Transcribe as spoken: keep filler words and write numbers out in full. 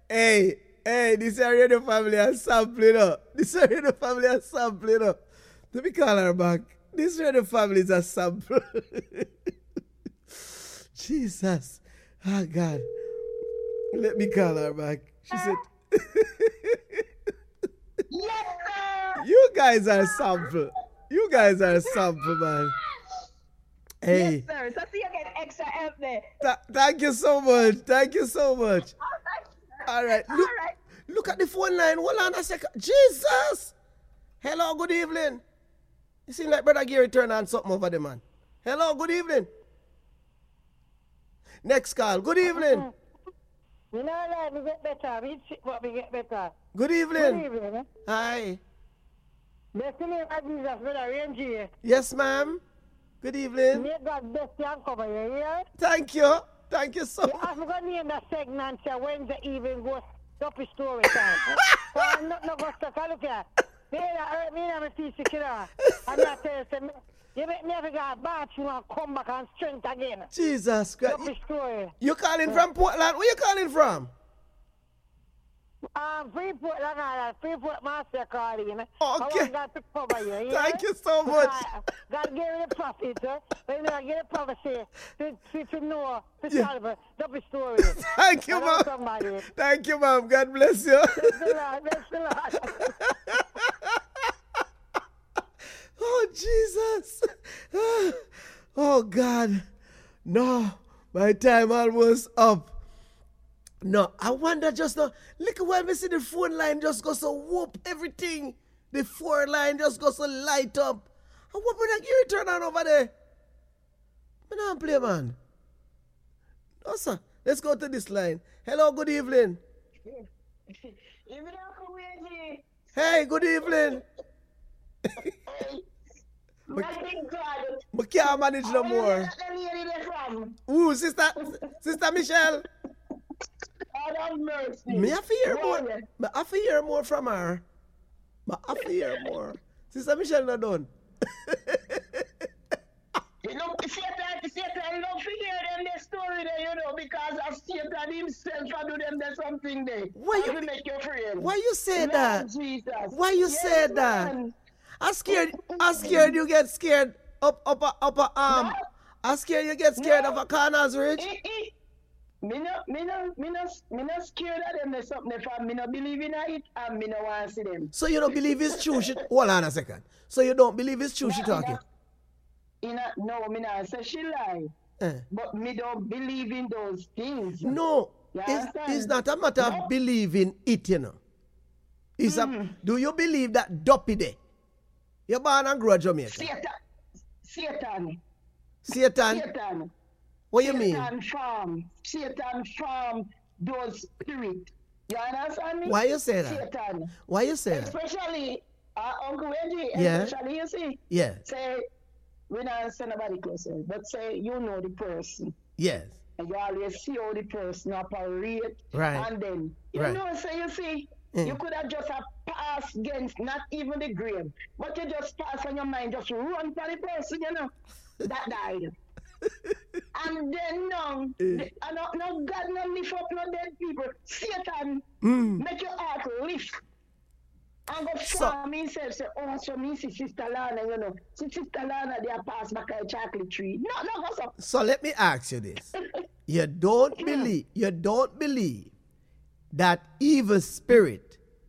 Hey, hey, this area the family is sampling up. This area the family is sampling up. Let me call her back. This area the family is a sample. Jesus. Oh, God. Let me call her back. She said, Yes, sir. you guys are sample. You guys are sample, man. Hey. Yes, sir. So see you get extra help there. Th- thank you so much. Thank you so much. All right, sir. All right. All Look, right. look at the phone line. Hold on a second. Jesus. Hello, good evening. You seem like Brother Gary turned on something over there, man. Hello, good evening. Next call. Good evening. You know, like, we get better. We see what we get better. Good Good evening. evening, eh? Hi. Bless the name of Jesus, brother Ranger. Yes, ma'am. Good evening. May God bless you and cover you, you hear? Thank you. Thank you so You much. have to go name that segment, say, Wednesday evening goes Duppy story time. So I'm not no go stuck. Look here. Me that hurt me, I'm a teacher killer. I'm not telling you, say, you make me have to go to the bathroom and come back and strength again. Jesus Christ. Duppy story. You calling from Portland? Where you calling from? Um, Freeport, like that, Freeport Master calling. Okay. I want God to cover you. you Thank hear? you so much. Because God gave you the prophet, eh? But you know, give the prophecy to, to, to know, to Yeah. solve it. Double story. Thank you, I know ma'am. somebody. Thank you, ma'am. God bless you. Bless the Lord, bless the Lord. Oh, Jesus. Oh, God. No, my time almost up. No, I wonder just now. Look at when we see the phone line just goes so whoop everything. The phone line just goes so light up. And what would I give you turn on over there? I don't play, man. No, sir. Let's go to this line. Hello, good evening. Hey, good evening. Thank God. I can't manage no more. Ooh, sister, sister Michelle. God have mercy. Me have to hear more. Yeah. Me have to hear more from her. Me have to hear more. Sister Michelle not done. You know, Satan, Satan love to hear them their story there, you know, because of Satan himself and do them there something there. Why How you- to make your friend. Why you say Lord that? Jesus. Why you Yes, say that? man. I scared. I scared you get scared up up a, up a arm. No. I scared you get scared No. of a corner's ridge. Eh, eh. Me no, me no, me no, me no scared of them. There's something from me no believe in it, and me no want to see them. So you don't believe it's true? She, hold on a second. So you don't believe it's true? She Yeah, talking. In a, no, me not say she lie, Eh. but me don't believe in those things. No, You it's, understand? it's not a matter No. of believing it, you know. It's a, do you believe that Duppy there? You're born and grew in Jamaica. Satan, Satan, Satan, Satan. what you mean? Satan farm, Satan farm those spirit. You understand me? Why you say that? Satan, Why you say that? especially uh, Uncle Reggie, Yeah. especially you see. Yeah, Say we not send nobody closer, but say you know the person. yes, And you always see how the person operate. Right. And then, you Right. know, so you see, Mm. you could have just a pass against not even the grave, but you just pass on your mind, just run for the person, you know, that died. And then now, the, and no, no God no lift up no dead people. Satan Mm. make your heart lift. And go So- so, me himself say, oh, so me see Sister Lana, you know. See Sister Lana, they are pass back a chocolate tree. No, no, go so. So let me ask you this. You don't believe, you don't believe that evil spirit